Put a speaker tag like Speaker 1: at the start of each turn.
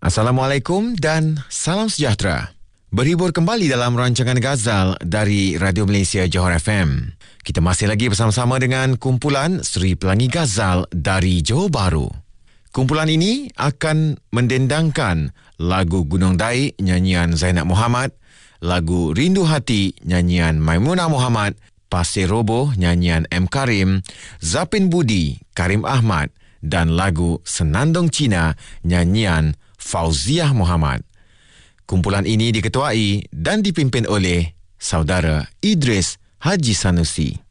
Speaker 1: Assalamualaikum dan salam sejahtera. Berhibur kembali dalam rancangan Ghazal dari Radio Malaysia Johor FM. Kita masih lagi bersama-sama dengan kumpulan Seri Pelangi Ghazal dari Johor Bahru. Kumpulan ini akan mendendangkan lagu Gunung Daik nyanyian Zainab Muhammad, lagu Rindu Hati nyanyian Maimunah Muhammad, Pasir Roboh nyanyian M. Karim, Zapin Budi, Karim Ahmad dan lagu Senandung Cina nyanyian Fauziah Muhammad. Kumpulan ini diketuai dan dipimpin oleh Saudara Idris Haji Sanusi.